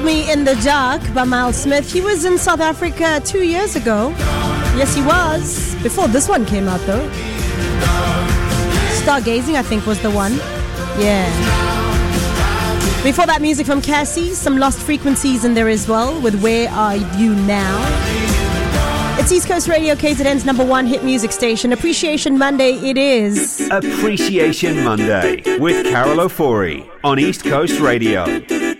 Me in the Dark by Miles Smith. He was in South Africa 2 years ago. Yes, he was. Before this one came out, though. Stargazing, I think, was the one. Yeah. Before that, music from Cassie. Some Lost Frequencies in there as well with Where Are You Now? It's East Coast Radio, KZN's #1 hit music station. Appreciation Monday it is. Appreciation Monday with Carol Ofori on East Coast Radio.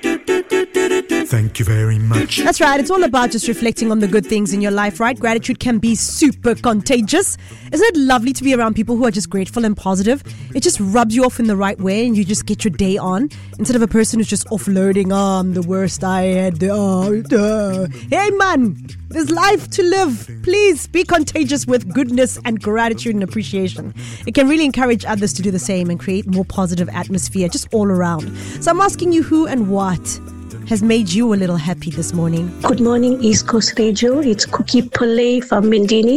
Thank you very much. That's right. It's all about just reflecting on the good things in your life, right? Gratitude can be super contagious. Isn't it lovely to be around people who are just grateful and positive? It just rubs you off in the right way and you just get your day on instead of a person who's just offloading, I'm the worst I had. Hey, man, there's life to live. Please be contagious with goodness and gratitude and appreciation. It can really encourage others to do the same and create more positive atmosphere just all around. So I'm asking you who and what has made you a little happy this morning? Good morning, East Coast Radio. It's Cookie Pillay from Mindini.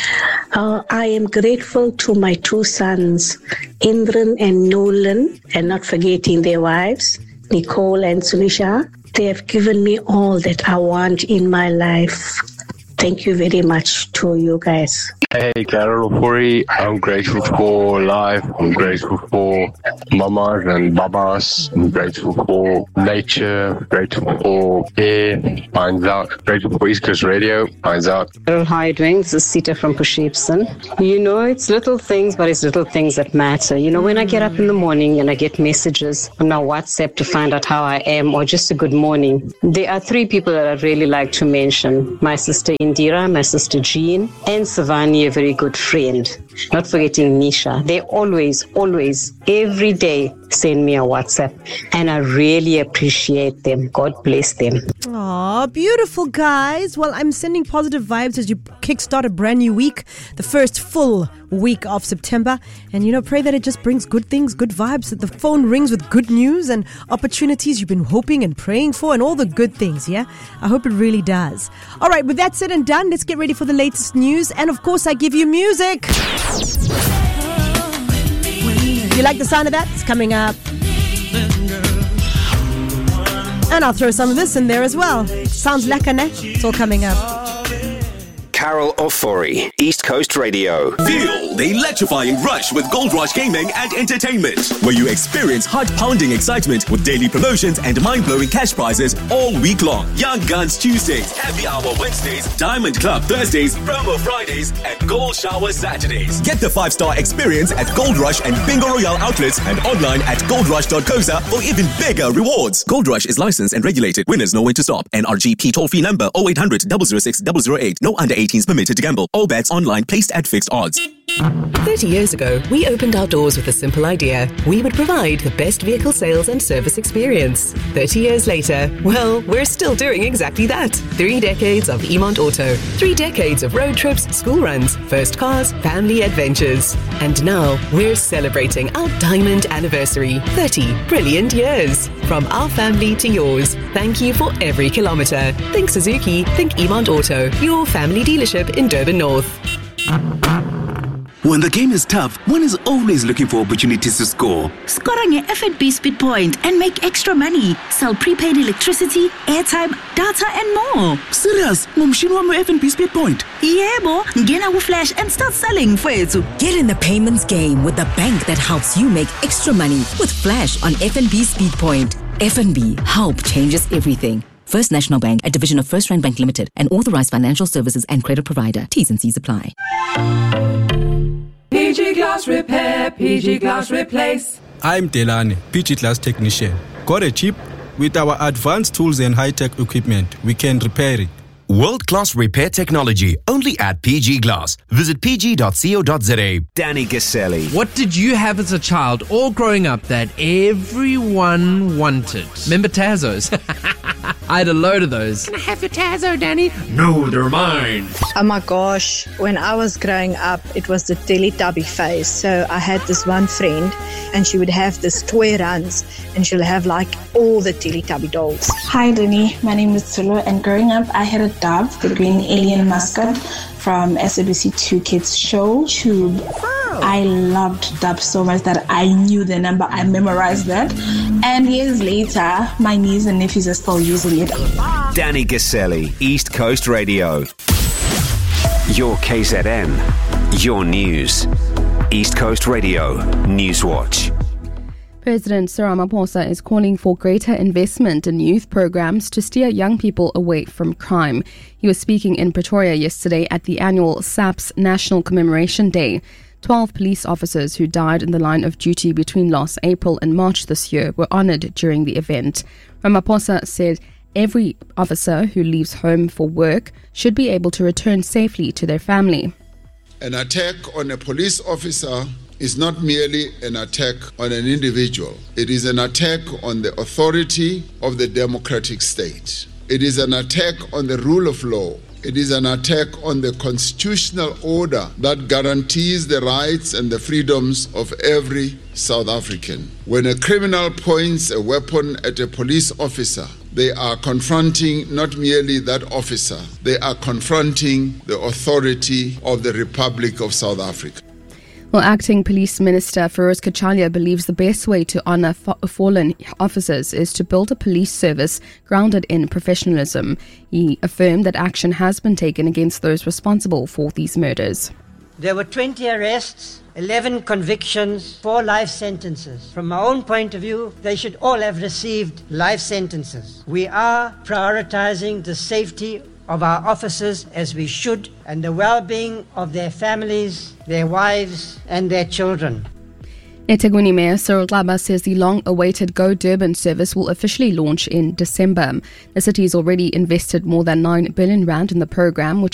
I am grateful to my two sons, Indran and Nolan, and not forgetting their wives, Nicole and Sunisha. They have given me all that I want in my life. Thank you very much to you guys. Hey, Carol Ofori. I'm grateful for life. I'm grateful for mamas and babas. I'm grateful for nature. Grateful for air. Finds out. Grateful for East Coast Radio. Finds out. Carol, how are you doing? This is Sita from Pushipson. You know, it's little things, but it's little things that matter. You know, when I get up in the morning and I get messages on my WhatsApp to find out how I am or just a good morning, there are three people that I really like to mention. My sister Indira, my sister Jean, and Savani, a very good friend. Not forgetting Nisha. They always, every day send me a WhatsApp, and I really appreciate them. God bless them. Aw, beautiful, guys. Well, I'm sending positive vibes as you kickstart a brand new week, the first full week of September. And, you know, pray that it just brings good things, good vibes, that the phone rings with good news and opportunities you've been hoping and praying for and all the good things, yeah? I hope it really does. All right, with that said and done, let's get ready for the latest news. And, of course, I give you music. You like the sound of that? It's coming up. And I'll throw some of this in there as well. Sounds lekker, ne? It's all coming up. Carol Ofori, East Coast Radio. Feel the electrifying rush with Gold Rush Gaming and Entertainment, where you experience heart-pounding excitement with daily promotions and mind-blowing cash prizes all week long. Young Guns Tuesdays, Happy Hour Wednesdays, Diamond Club Thursdays, Promo Fridays, and Gold Shower Saturdays. Get the 5-star experience at Gold Rush and Bingo Royale outlets and online at goldrush.coza for even bigger rewards. Gold Rush is licensed and regulated. Winners know when to stop. NRGP toll-free number 0800 006 008. No under 18s permitted to gamble. All bets online placed at fixed odds. 30 years ago, we opened our doors with a simple idea. We would provide the best vehicle sales and service experience. 30 years later, well, we're still doing exactly that. 3 decades of Emont Auto. 3 decades of road trips, school runs, first cars, family adventures. And now, we're celebrating our diamond anniversary. 30 brilliant years. From our family to yours. Thank you for every kilometre. Think Suzuki, think Emont Auto. Your family dealership in Durban North. When the game is tough, one is always looking for opportunities to score. Score on your FNB Speed Point and make extra money. Sell prepaid electricity, airtime, data and more. Serious? Ngumshini wami FNB Speed Point. Yebo, ngena kuFlash and start selling mfethu. Get in the payments game with the bank that helps you make extra money with Flash on FNB Speed Point. FNB, help changes everything. First National Bank, a division of First Rand Bank Limited, an authorized financial services and credit provider. T's and C's apply. PG Glass Repair, PG Glass Replace. I'm Delane, PG Glass Technician. Got a chip? With our advanced tools and high-tech equipment, we can repair it. World-class repair technology, only at PG Glass. Visit pg.co.za. Danny Gaselli. What did you have as a child or growing up that everyone wanted? Remember Tazos? I had a load of those. Can I have your Tazo, Danny? No, they're mine. Oh my gosh, when I was growing up, it was the Teletubby phase. So I had this one friend and she would have this toy runs and she'll have like all the Teletubby dolls. Hi Danny, my name is Tulu and growing up I had a dove, the green alien mascot from SABC 2 Kids show, Tube. I I loved dub so much that I knew the number. I memorized that. And years later, my niece and nephews are still using it. Danny Gaselli, East Coast Radio. Your KZN, your news. East Coast Radio, Newswatch. President Cyril Ramaphosa is calling for greater investment in youth programs to steer young people away from crime. He was speaking in Pretoria yesterday at the annual SAPS National Commemoration Day. 12 police officers who died in the line of duty between last April and March this year were honoured during the event. Ramaphosa said every officer who leaves home for work should be able to return safely to their family. An attack on a police officer is not merely an attack on an individual. It is an attack on the authority of the democratic state. It is an attack on the rule of law. It is an attack on the constitutional order that guarantees the rights and the freedoms of every South African. When a criminal points a weapon at a police officer, they are confronting not merely that officer, they are confronting the authority of the Republic of South Africa. Well, Acting Police Minister Feroz Kachalia believes the best way to honour fallen officers is to build a police service grounded in professionalism. He affirmed that action has been taken against those responsible for these murders. There were 20 arrests, 11 convictions, 4 life sentences. From my own point of view, they should all have received life sentences. We are prioritising the safety of our officers as we should, and the well-being of their families, their wives and their children. eThekwini Mayor Cyril Xaba says the long-awaited Go Durban service will officially launch in December. The city has already invested more than R9 billion in the program, which